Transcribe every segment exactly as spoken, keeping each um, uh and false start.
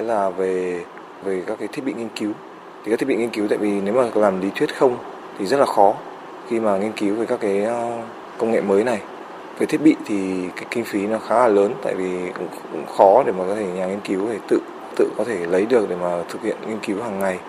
sẽ là về về các cái thiết bị nghiên cứu. Thì các thiết bị nghiên cứu, tại vì nếu mà làm lý thuyết không thì rất là khó khi mà nghiên cứu về các cái công nghệ mới này. Về thiết bị thì cái kinh phí nó khá là lớn, tại vì cũng, cũng khó để mà có thể nhà nghiên cứu để tự tự có thể lấy được để mà thực hiện nghiên cứu hàng ngày.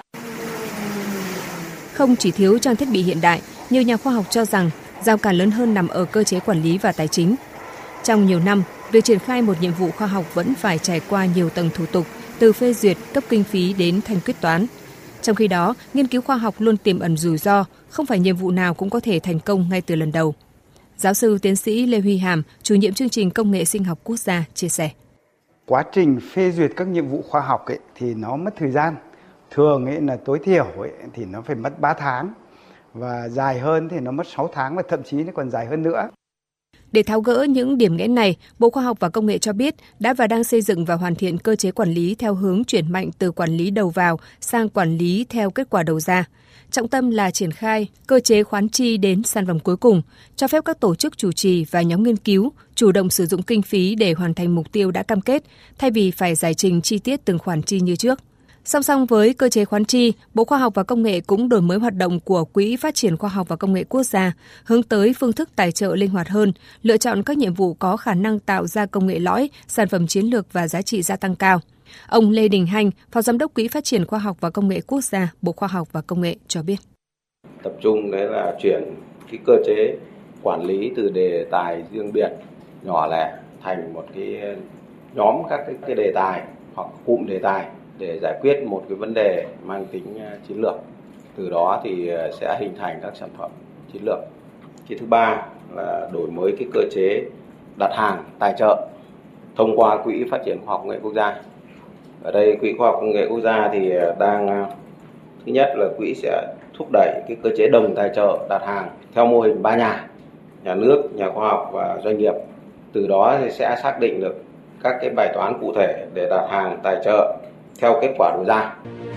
Không chỉ thiếu trang thiết bị hiện đại, nhiều nhà khoa học cho rằng rào cản lớn hơn nằm ở cơ chế quản lý và tài chính. Trong nhiều năm, việc triển khai một nhiệm vụ khoa học vẫn phải trải qua nhiều tầng thủ tục, từ phê duyệt, cấp kinh phí đến thanh quyết toán. Trong khi đó, nghiên cứu khoa học luôn tiềm ẩn rủi ro, không phải nhiệm vụ nào cũng có thể thành công ngay từ lần đầu. Giáo sư tiến sĩ Lê Huy Hàm, chủ nhiệm chương trình Công nghệ Sinh học Quốc gia, chia sẻ. Quá trình phê duyệt các nhiệm vụ khoa học ấy, thì nó mất thời gian. Thường ấy là tối thiểu ấy, thì nó phải mất ba tháng, và dài hơn thì nó mất sáu tháng, và thậm chí nó còn dài hơn nữa. Để tháo gỡ những điểm nghẽn này, Bộ Khoa học và Công nghệ cho biết đã và đang xây dựng và hoàn thiện cơ chế quản lý theo hướng chuyển mạnh từ quản lý đầu vào sang quản lý theo kết quả đầu ra. Trọng tâm là triển khai cơ chế khoán chi đến sản phẩm cuối cùng, cho phép các tổ chức chủ trì và nhóm nghiên cứu chủ động sử dụng kinh phí để hoàn thành mục tiêu đã cam kết, thay vì phải giải trình chi tiết từng khoản chi như trước. Song song với cơ chế khoán chi, Bộ Khoa học và Công nghệ cũng đổi mới hoạt động của Quỹ Phát triển Khoa học và Công nghệ Quốc gia, hướng tới phương thức tài trợ linh hoạt hơn, lựa chọn các nhiệm vụ có khả năng tạo ra công nghệ lõi, sản phẩm chiến lược và giá trị gia tăng cao. Ông Lê Đình Hanh, Phó Giám đốc Quỹ Phát triển Khoa học và Công nghệ Quốc gia, Bộ Khoa học và Công nghệ cho biết. Tập trung đấy là chuyển cái cơ chế quản lý từ đề tài riêng biệt, nhỏ lẻ thành một cái nhóm các cái, cái đề tài hoặc cụm đề tài để giải quyết một cái vấn đề mang tính chiến lược. Từ đó thì sẽ hình thành các sản phẩm chiến lược. Cái thứ ba là đổi mới cái cơ chế đặt hàng tài trợ thông qua Quỹ Phát triển Khoa học Công nghệ Quốc gia. Ở đây Quỹ Khoa học Công nghệ Quốc gia thì đang, thứ nhất là quỹ sẽ thúc đẩy cái cơ chế đồng tài trợ đặt hàng theo mô hình ba nhà, nhà nước, nhà khoa học và doanh nghiệp. Từ đó thì sẽ xác định được các cái bài toán cụ thể để đặt hàng tài trợ theo kết quả đầu ra.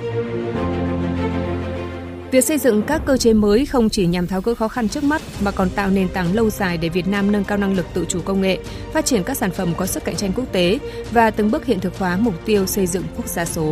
Việc xây dựng các cơ chế mới không chỉ nhằm tháo gỡ khó khăn trước mắt mà còn tạo nền tảng lâu dài để Việt Nam nâng cao năng lực tự chủ công nghệ, phát triển các sản phẩm có sức cạnh tranh quốc tế và từng bước hiện thực hóa mục tiêu xây dựng quốc gia số.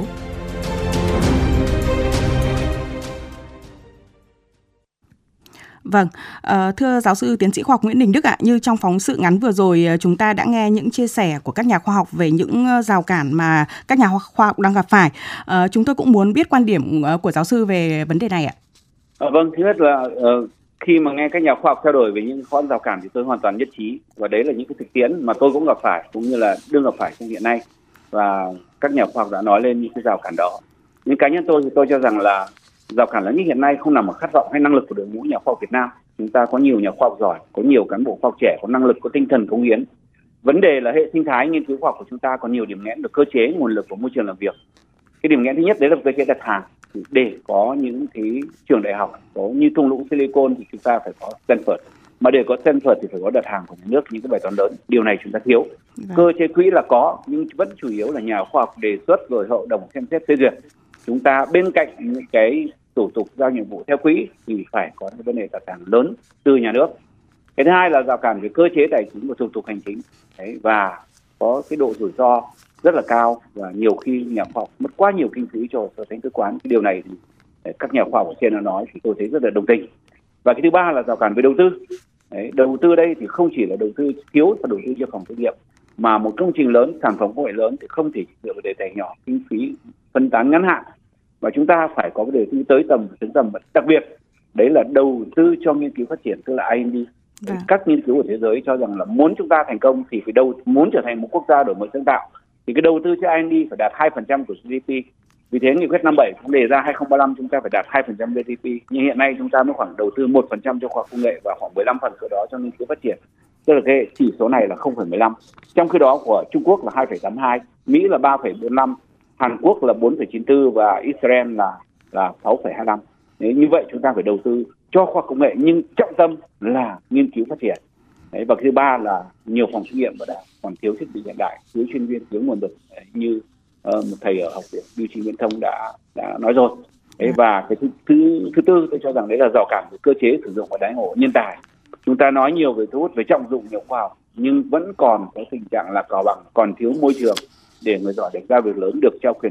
Vâng, uh, thưa giáo sư tiến sĩ khoa học Nguyễn Đình Đức ạ, như trong phóng sự ngắn vừa rồi chúng ta đã nghe những chia sẻ của các nhà khoa học về những rào cản mà các nhà khoa học đang gặp phải. Uh, chúng tôi cũng muốn biết quan điểm của giáo sư về vấn đề này ạ. À, vâng, thứ nhất là uh, khi mà nghe các nhà khoa học trao đổi về những khó rào cản thì tôi hoàn toàn nhất trí, và đấy là những cái thực tiễn mà tôi cũng gặp phải cũng như là đương gặp phải trong hiện nay, và các nhà khoa học đã nói lên những cái rào cản đó. Nhưng cá nhân tôi thì tôi cho rằng là rào cản lớn nhất hiện nay không nằm ở khát vọng hay năng lực của đội ngũ nhà khoa học Việt Nam. Chúng ta có nhiều nhà khoa học giỏi, có nhiều cán bộ khoa học trẻ, có năng lực, có tinh thần cống hiến. Vấn đề là hệ sinh thái nghiên cứu khoa học của chúng ta còn nhiều điểm nghẽn, được cơ chế, nguồn lực và môi trường làm việc. Cái điểm nghẽn thứ nhất đấy là cơ chế đặt hàng. Để có những cái trường đại học có như thung lũng Silicon thì chúng ta phải có Stanford, mà để có Stanford thì phải có đặt hàng của nhà nước, những cái bài toán lớn. Điều này chúng ta thiếu. Vâng. Cơ chế quỹ là có, nhưng vẫn chủ yếu là nhà khoa học đề xuất rồi hội đồng xem xét phê duyệt. Chúng ta bên cạnh những cái thủ tục giao nhiệm vụ theo quỹ thì phải có cái vấn đề đặt hàng lớn từ nhà nước. Cái thứ hai là rào cản về cơ chế tài chính và thủ tục hành chính. Đấy, và có cái độ rủi ro rất là cao, và nhiều khi nhà khoa học mất quá nhiều kinh phí cho so sánh cơ quan. Cái điều này thì các nhà khoa học ở trên nó nói thì tôi thấy rất là đồng tình. Và cái thứ ba là rào cản về đầu tư. Đấy, đầu tư đây thì không chỉ là đầu tư thiếu và đầu tư cho phòng thí nghiệm, mà một công trình lớn, sản phẩm công nghệ lớn thì không thể dựa vào đề tài nhỏ, kinh phí phân tán ngắn hạn, và chúng ta phải có cái đầu tư tới tầm xứng tầm. Đặc biệt đấy là đầu tư cho nghiên cứu phát triển, tức là R and D. Dạ. Các nghiên cứu ở thế giới cho rằng là muốn chúng ta thành công thì phải đầu muốn trở thành một quốc gia đổi mới sáng tạo thì cái đầu tư cho R and D phải đạt hai phần trăm của giê đê pê. Vì thế nghị quyết năm bảy cũng đề ra hai không ba lăm chúng ta phải đạt hai phần trăm giê đê pê, nhưng hiện nay chúng ta mới khoảng đầu tư một phần trăm cho khoa học công nghệ và khoảng mười lăm phần trăm đó cho nghiên cứu phát triển. Tức là cái chỉ số này là không phẩy mười lăm. Trong khi đó của Trung Quốc là hai phẩy tám mươi hai, Mỹ là ba phẩy bốn mươi lăm, Hàn Quốc là bốn phẩy chín mươi tư và Israel là là sáu phẩy hai mươi lăm. Nếu như vậy chúng ta phải đầu tư cho khoa học công nghệ, nhưng trọng tâm là nghiên cứu phát triển. Đấy, và thứ ba là nhiều phòng thí nghiệm đã còn thiếu thiết bị hiện đại, thiếu chuyên viên, thiếu nguồn lực. Đấy, như uh, một thầy ở học viện Bưu chính Viễn thông đã đã nói rồi. Đấy, và cái thứ, thứ thứ tư tôi cho rằng đấy là rào cản về cơ chế sử dụng và đãi ngộ nhân tài. Chúng ta nói nhiều về thu hút, về trọng dụng nhiều khoa học, nhưng vẫn còn có tình trạng là cò bằng, còn thiếu môi trường để người giỏi được ra việc lớn được trao quyền